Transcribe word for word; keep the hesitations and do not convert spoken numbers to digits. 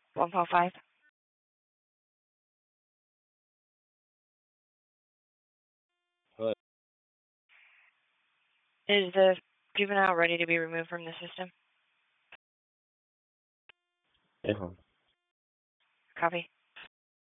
one four five. Hello. Is the juvenile ready to be removed from the system? Yeah. Copy.